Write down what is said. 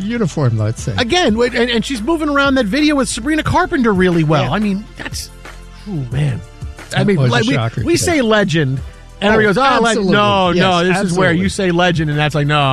uniform, let's say. Again, and she's moving around that video with Sabrina Carpenter really well. Yeah. I mean, that's... Oh, man. That was a shocker we say legend, and everybody goes, absolutely. no, Yes, this is where absolutely. you say legend, and that's like, no.